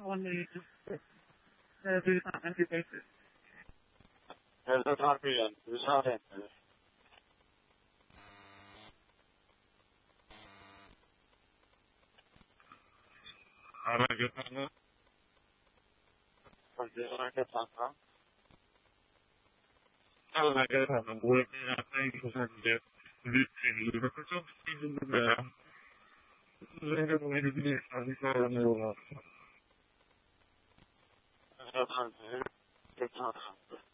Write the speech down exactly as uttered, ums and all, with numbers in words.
when they just uh, do this on an empty basis. There's no time for you. There's not in. How do I get that now? From this I get that now? How do I get that now? What I think is I can get this thing. Because I'm seeing the man. I'm going to do this. I'm going to do this. I'm going to do this.